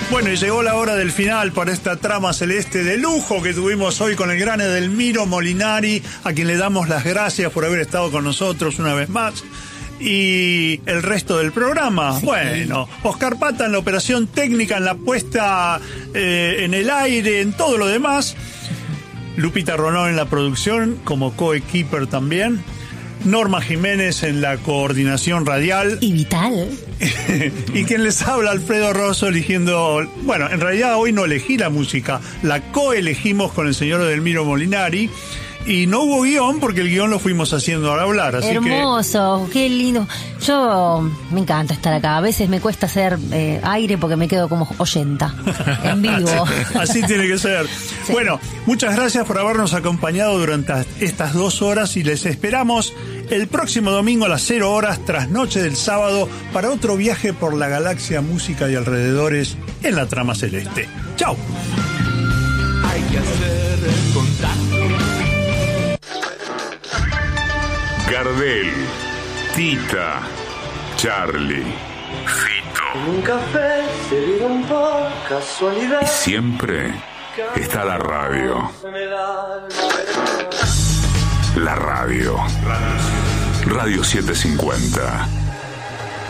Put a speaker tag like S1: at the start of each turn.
S1: Bueno, y llegó la hora del final para esta trama celeste de lujo que tuvimos hoy con el gran Edelmiro Molinari, a quien le damos las gracias por haber estado con nosotros una vez más. Y el resto del programa, sí. Bueno, Oscar Pata en la operación técnica, en la puesta en el aire, en todo lo demás. Lupita Rolón en la producción, como coequiper también. Norma Jiménez en la coordinación radial.
S2: Y vital.
S1: Y quien les habla, Alfredo Rosso, eligiendo... Bueno, en realidad hoy no elegí la música, la coelegimos con el señor Edelmiro Molinari. Y no hubo guión porque el guión lo fuimos haciendo al hablar, así
S2: hermoso, qué lindo. Yo me encanta estar acá. A veces me cuesta hacer aire porque me quedo como oyenta en vivo.
S1: Así tiene que ser. Sí. Bueno, muchas gracias por habernos acompañado durante estas 2 horas y les esperamos el próximo domingo a las 0 horas tras noche del sábado para otro viaje por la galaxia, música y alrededores en la trama celeste. ¡Chao!
S3: Hay que hacer el contacto.
S4: Gardel, Tita, Charlie, Fito.
S5: En un café se vieron por casualidad.
S4: Y siempre está la radio. La radio. Radio 750.